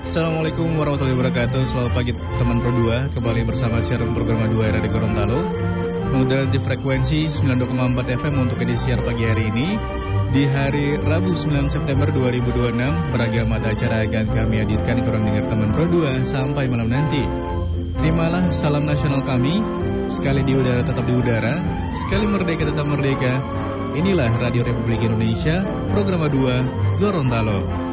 Assalamualaikum warahmatullahi wabarakatuh. Selamat pagi teman Pro 2. Kembali bersama siaran program 2 Radio Gorontalo mengudara di frekuensi 92,4 FM untuk edisi siar pagi hari ini. Di hari Rabu 9 September 2026, beragam mata acara akan kami hadirkan kurang dengar teman Pro 2 sampai malam nanti. Terimalah salam nasional kami, sekali di udara tetap di udara, sekali merdeka tetap merdeka. Inilah Radio Republik Indonesia, program 2 Gorontalo.